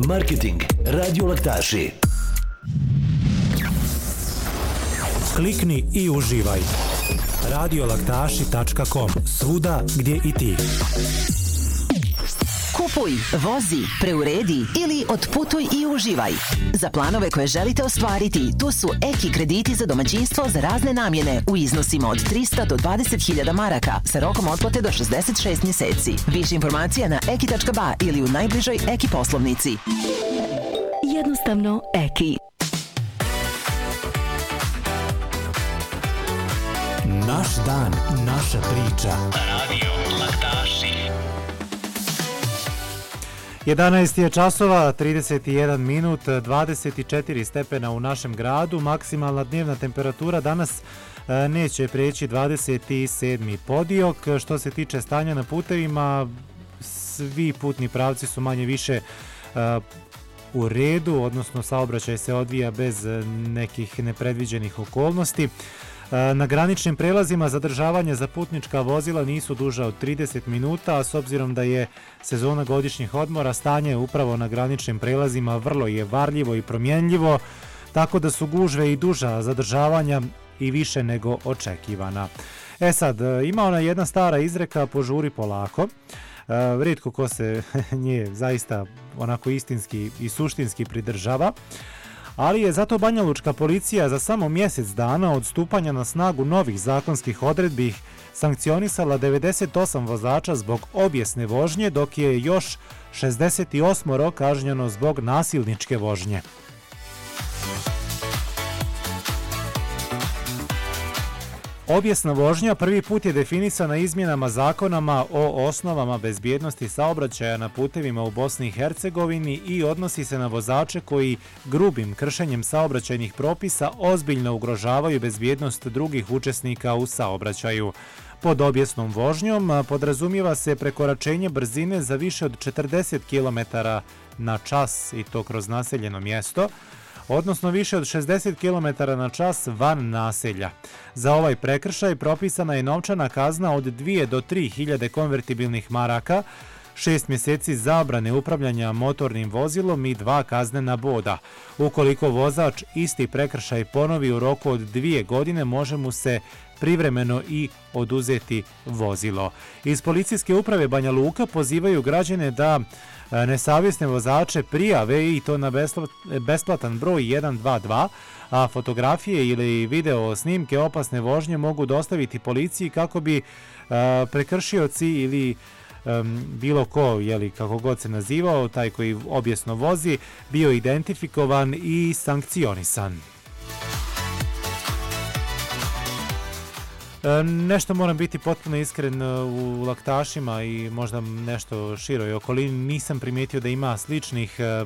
Marketing Radio Laktaši. Klikni i uživaj. radiolaktaši.com. Svuda gdje i ti. Kupuj, vozi, preuredi ili otputuj i uživaj. Za planove koje želite ostvariti, tu su Eki krediti za domaćinstvo za razne namjene u iznosima od 300 do 20.000 maraka sa rokom otplate do 66 mjeseci. Više informacija na eki.ba ili u najbližoj Eki poslovnici. Jednostavno Eki. Naš dan, naša priča. Radio Laktaši. 11 je časova, 31 minut, 24 stepena u našem gradu. Maksimalna dnevna temperatura danas neće preći 27. podijok. Što se tiče stanja na putevima, svi putni pravci su manje više u redu, odnosno saobraćaj se odvija bez nekih nepredviđenih okolnosti. Na graničnim prelazima zadržavanja za putnička vozila nisu duža od 30 minuta, a s obzirom da je sezona godišnjih odmora, stanje upravo na graničnim prelazima vrlo je varljivo i promjenljivo, tako da su gužve i duža zadržavanja i više nego očekivana. Sad, ima ona jedna stara izreka, požuri polako. Rijetko ko se nje zaista onako istinski i suštinski pridržava, ali je zato banjalučka policija za samo mjesec dana od stupanja na snagu novih zakonskih odredbi sankcionisala 98 vozača zbog obijesne vožnje, dok je još 68 kažnjeno zbog nasilničke vožnje. Obijesna vožnja prvi put je definisana izmjenama zakonama o osnovama bezbjednosti saobraćaja na putevima u Bosni i Hercegovini i odnosi se na vozače koji grubim kršenjem saobraćajnih propisa ozbiljno ugrožavaju bezbjednost drugih učesnika u saobraćaju. Pod obijesnom vožnjom podrazumijeva se prekoračenje brzine za više od 40 km na čas i to kroz naseljeno mjesto, odnosno više od 60 km na čas van naselja. Za ovaj prekršaj propisana je novčana kazna od 2 do 3 hiljade konvertibilnih maraka, 6 mjeseci zabrane upravljanja motornim vozilom i 2 kaznena boda. Ukoliko vozač isti prekršaj ponovi u roku od 2 godine, može mu se privremeno i oduzeti vozilo. Iz policijske uprave Banja Luka pozivaju građane da nesavjesne vozače prijave i to na besplatan broj 122, a fotografije ili video snimke opasne vožnje mogu dostaviti policiji kako bi prekršioci ili bilo ko, kako god se nazivao, taj koji obijesno vozi, bio identifikovan i sankcionisan. Nešto moram biti potpuno iskren, u Laktašima i možda nešto široj okolini nisam primijetio da ima sličnih